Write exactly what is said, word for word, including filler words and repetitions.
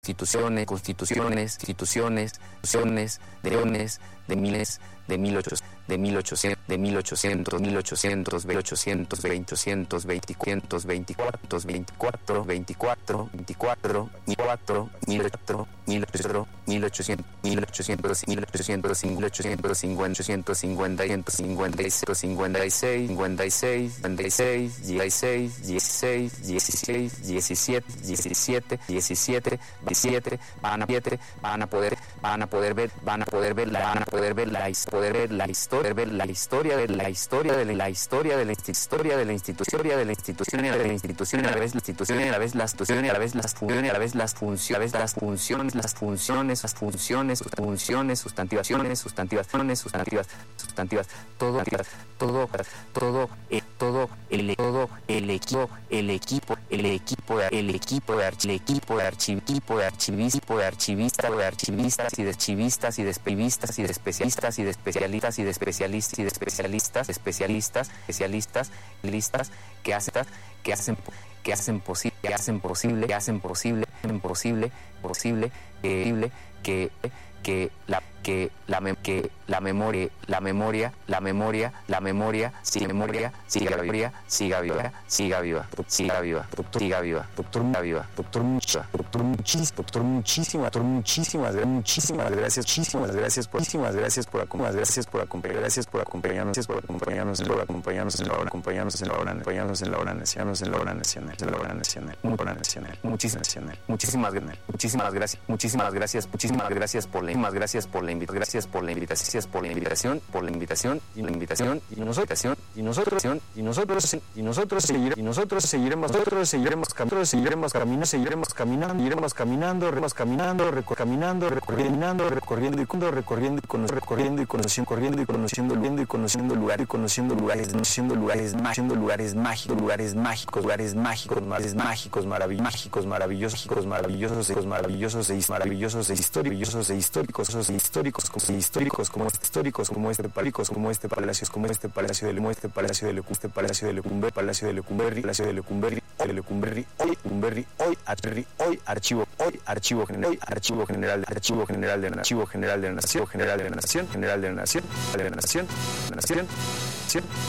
Constituciones, constituciones, instituciones, instituciones, de leones, de miles, de mil ochocientos, de mil ochocientos, de mil ochocientos, mil ochocientos, ochocientos, ochocientos, veinticuatro, veinticuatro, veinticuatro, veinticuatro, veinticuatro, mil cuatro, mil ocho, mil ocho, mil ochocientos, mil ochocientos, mil ochocientos, mil ochocientos cincuenta, cincuenta, cincuenta y seis, cincuenta y seis, cincuenta y seis, cincuenta y seis, dieciséis, dieciséis, dieciséis, diecisiete, diecisiete, diecisiete, diecisiete, van a siete, van a poder, van a poder ver, van a poder ver, van a poder ver la poder ver la historia, ver la historia de la historia de la historia de la historia de la institución de la institución de la institución a la vez la institución a la vez las instituciones a la vez las funciones a la vez las funciones a la vez las funciones las funciones las funciones funciones sustantivaciones sustantivaciones sustantivas sustantivas todo todo todo eh, todo el todo el equipo el equipo el equipo el equipo de archi, el equipo de archivo de archivista de archivista de archivistas y de archivistas y de especialistas y de especialistas y de especialistas y de especialistas y de especialistas especialistas especialistas listas que hacen que hacen que hacen posible que hacen posible que hacen posible posible posible posible que que la que la que la memoria la memoria la memoria la memoria siga memoria siga viva siga viva siga viva siga viva siga viva doctor viva doctor mucha doctor muchísimas doctor muchísimas doctor muchísimas muchísimas gracias muchísimas gracias por muchísimas gracias por acompañarnos gracias por acompañar gracias por acompañarnos gracias por acompañarnos por acompañarnos en la hora acompañarnos en la hora acompañarnos en la hora nacional en la hora nacional en la hora nacional hora nacional muchísimas muchísimas muchísimas gracias muchísimas gracias muchísimas gracias por la más gracias por la invitación gracias por la invitación gracias por la invitación por la invitación y la invitación y nosotros y nosotros y nosotros y nosotros seguiremos y nosotros seguiremos nosotros seguiremos caminando seguiremos caminando seguiremos caminando iremos caminando iremos caminando caminando recorriendo recorriendo y recorriendo y recorriendo y conociendo corriendo y conociendo viendo y conociendo lugares y conociendo lugares conociendo lugares conociendo lugares mágicos lugares mágicos lugares mágicos lugares mágicos maravillosos maravillosos maravillosos maravillosos e maravillosos e históricos e históricos e históricos como históricos como históricos como este palacio como este palacio como este palacio de este palacio de este palacio de Lecumberri palacio de Lecumberri palacio de Lecumberri de Lecumberri hoy Lecumberri hoy archivo hoy archivo hoy archivo general archivo general archivo general de archivo general de la nación general de la nación general de la nación de la nación nación